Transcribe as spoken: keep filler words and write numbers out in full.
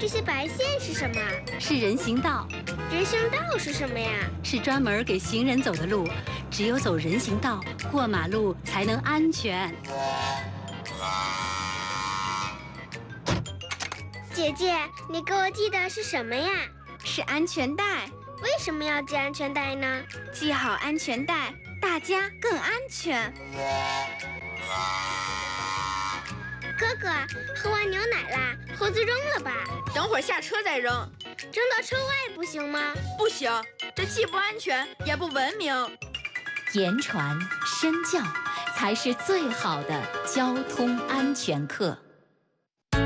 这些白线是什么？ 是人行道。 人行道是什么呀？ 是专门给行人走的路，只有走人行道，过马路才能安全。 姐姐，你给我系的是什么呀？ 是安全带。 为什么要系安全带呢？ 系好安全带，大家更安全。 哥哥，喝完牛奶啦，盒子扔了吧。 等会儿下车再扔。 扔到车外不行吗？ 不行，这既不安全也不文明。 言传身教才是最好的交通安全课。